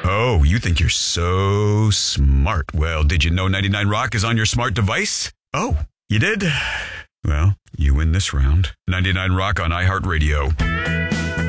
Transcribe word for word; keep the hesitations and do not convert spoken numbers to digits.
Oh, you think you're so smart. Well, did you know ninety-nine Rock is on your smart device? Oh, you did? Well, you win this round. ninety-nine Rock on iHeartRadio.